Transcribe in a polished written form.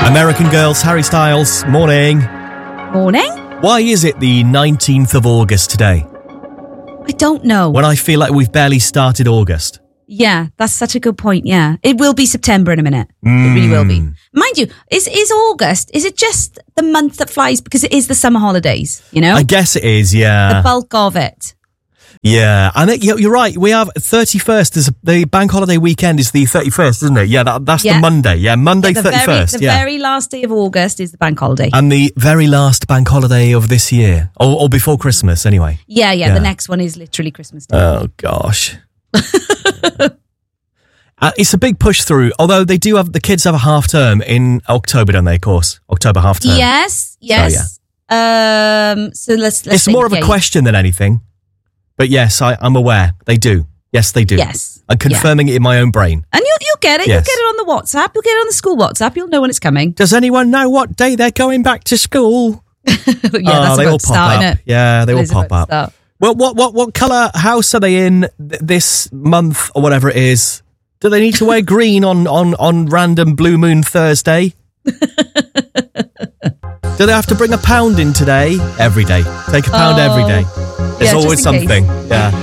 American Girls, Harry Styles, morning. Morning? Why is it the 19th of August today? I don't know. When I feel like we've barely started August. Yeah, that's such a good point, yeah. It will be September in a minute. It really will be. Mind you, is August, is it just the month that flies because it is the summer holidays, you know? I guess it is, yeah. The bulk of it. Yeah, and you're right. We have 31st. The bank holiday weekend is the 31st, isn't it? Yeah, that's the Monday. Yeah, Monday 31st. The very last day of August is the bank holiday. And the very last bank holiday of this year. Or before Christmas, anyway. Yeah. The next one is literally Christmas Day. Oh, gosh. It's a big push through, although they do have, the kids have a half term in October, don't they, of course? October half term. Yes. So, yeah. So let's it's more of a question than anything. But yes, I'm aware. They do. Yes, they do. Yes. I'm confirming it in my own brain. And you'll get it. Yes. You'll get it on the WhatsApp. You'll get it on the school WhatsApp. You'll know when it's coming. Does anyone know what day they're going back to school? That's they a all good pop start, up. innit? Yeah, they all It is a pop good up. start. Well, what colour house are they in this month or whatever it is? Do they need to wear green on random Blue Moon Thursday? Do they have to bring a pound in today? Every day. Take a pound every day. There's Yeah, just always in case. something. Yeah.